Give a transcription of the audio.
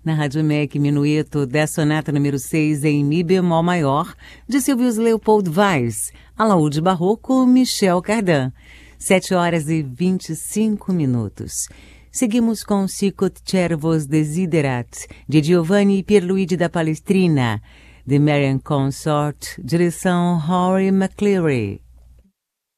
Na Rádio MEC, minueto da sonata número 6 em Mi bemol maior, de Silvius Leopold Weiss, alaúde barroco, Michel Cardan. 7h25. Seguimos com Sicut Cervos Desiderat, de Giovanni Pierluigi da Palestrina, de Marian Consort, direção Rory McCleary.